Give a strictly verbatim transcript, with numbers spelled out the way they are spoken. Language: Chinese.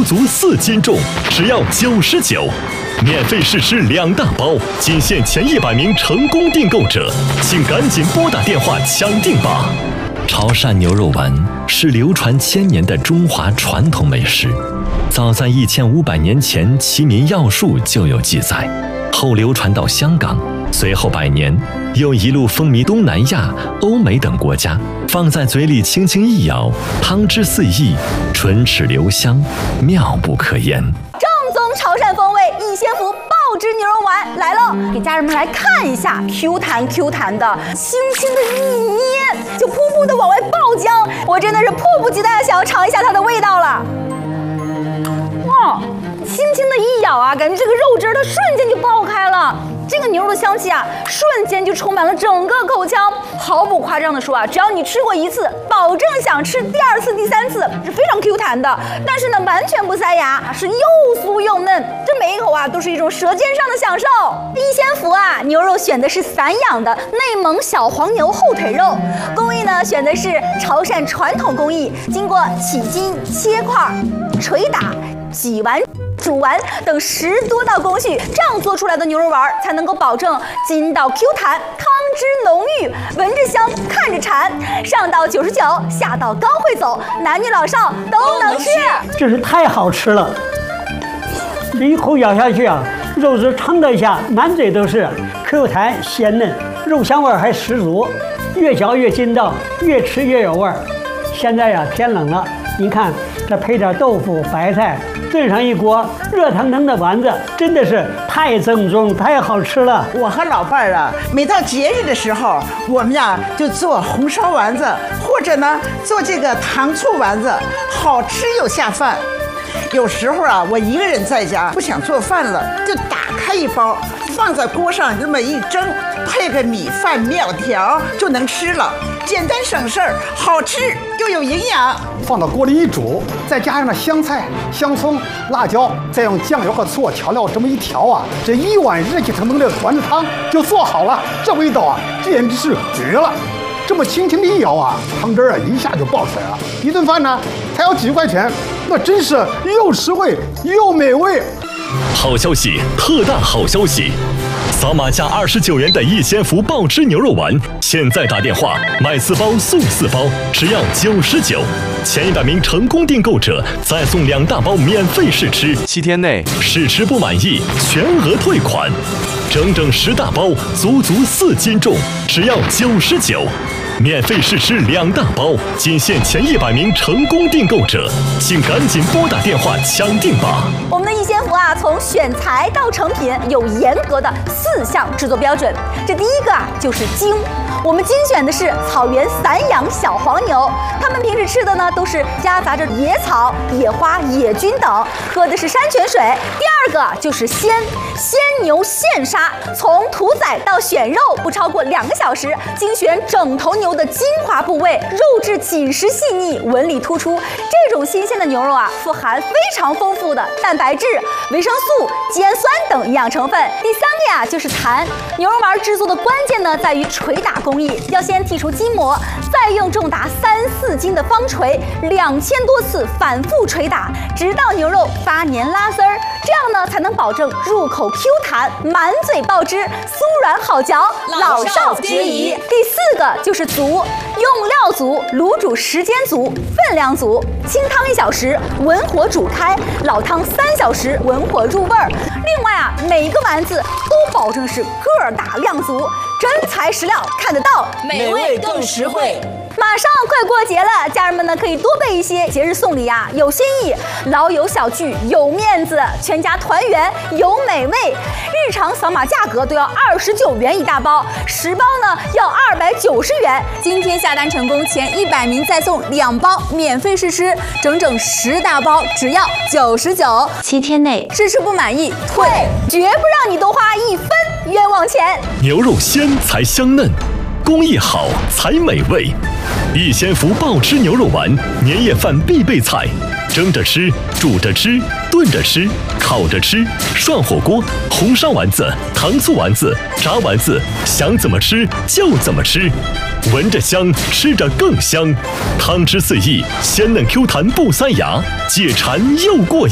足足四斤重，只要九十九。免费试吃两大包，仅限前一百名成功订购者，请赶紧拨打电话抢订吧！潮汕牛肉丸是流传千年的中华传统美食，早在一千五百年前《齐民要术》就有记载，后流传到香港，随后百年又一路风靡东南亚、欧美等国家。放在嘴里轻轻一咬，汤汁四溢，唇齿留香，妙不可言。 正宗潮汕风味逸仙福爆汁牛肉丸来了，给家人们来看一下 ，Q 弹 Q 弹的，轻轻的一捏就噗噗的往外爆浆，我真的是迫不及待的想要尝一下它的味道了。哇，轻轻的一咬啊，感觉这个肉汁它瞬间就爆开了。这个牛肉的香气啊，瞬间就充满了整个口腔。毫不夸张的说啊，只要你吃过一次，保证想吃第二次、第三次，是非常 Q 弹的。但是呢，完全不塞牙，是又酥又嫩，这每一口啊都是一种舌尖上的享受。逸仙福啊，牛肉选的是散养的内蒙小黄牛后腿肉，工艺呢选的是潮汕传统工艺，经过起筋、切块、捶打、挤完。煮完等十多道工序，这样做出来的牛肉丸才能够保证筋道 Q 弹，汤汁浓郁，闻着香，看着馋。上到九十九，下到刚会走，男女老少都能吃， 真是太好吃了！这一口咬下去啊，肉质撑得下，满嘴都是 Q 弹鲜嫩，肉香味还十足，越嚼越筋道，越吃越有味儿。现在呀，天冷了，您看这配点豆腐、白菜。炖上一锅热腾腾的丸子，真的是太正宗、太好吃了。 我和老伴儿啊，每到节日的时候，我们呀就做红烧丸子，或者呢做这个糖醋丸子，好吃又下饭。有时候啊，我一个人在家不想做饭了，就打开一包，放在锅上这么一蒸，配个米饭、面条就能吃了，简单省事儿，好吃又有营养。 放到锅里一煮，再加上那香菜、香葱、辣椒，再用酱油和醋调料这么一调啊，这一碗热气腾腾的丸子汤就做好了。这味道啊，简直是绝了！这么轻轻的一舀啊，汤汁啊一下就爆出来了。一顿饭呢才要几块钱，那真是又实惠又美味。 好消息，特大好消息！扫码价二十九元的逸仙福爆汁牛肉丸，现在打电话买四包送四包，只要九十九。前一百名成功订购者再送两大包免费试吃， 七天内试吃不满意全额退款。整整十大包，足足四斤重，只要九十九。免费试吃两大包，仅限前一百名成功订购者，请赶紧拨打电话抢订吧！我们的逸仙福啊，从选材到成品有严格的四项制作标准。这第一个啊，就是精。我们精选的是草原散养小黄牛，它们平时吃的呢都是夹杂着野草、野花、野菌等，喝的是山泉水。第二个就是鲜，鲜牛现杀，从屠宰到选肉不超过两个小时，精选整头牛的精华部位，肉质紧实细腻，纹理突出。这种新鲜的牛肉啊，富含非常丰富的蛋白质、维生素、肌氨酸等营养成分。第三个呀，就是弹。牛肉丸制作的关键呢，在于捶打工艺，要先剔除筋膜，再用重达三四斤的方锤，两千多次反复捶打，直到牛肉发黏拉丝儿，这样呢才能保证入口 Q 弹，满嘴爆汁，酥软好嚼，老少皆宜。第四个就是足，用料足，卤煮时间足，分量足，清汤一小时，文火煮开，老汤三小时，文火入味儿。另外啊，每一个丸子都保证是个儿大量足，真材实料看得到， 美味更实惠。 马上快过节了，家人们呢可以多备一些节日送礼啊，有新意，老友小聚有面子，全家团圆有美味。日常扫码价格都要二十九元一大包，十包呢要二百九十元。今天下单成功前一百名再送两包免费试吃，整整十大包只要九十九，七天内试吃不满意退，绝不让你多花一分冤枉钱。 牛肉鲜才香嫩，工艺好才美味。逸仙福爆汁牛肉丸，年夜饭必备菜，蒸着吃，煮着吃，炖着吃，烤着吃，涮火锅，红烧丸子，糖醋丸子，炸丸子，想怎么吃就怎么吃，闻着香，吃着更香，汤汁四溢，鲜嫩 Q 弹不塞牙，解馋又过瘾。